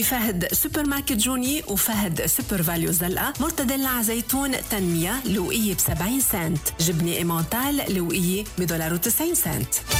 بفهد سوبر ماركت جوني وفهد سوبر فاليو زلقة. مرتديلا زيتون تنمية لوقية ب70 سنت. جبنة إيمونتال لوقية $1.90.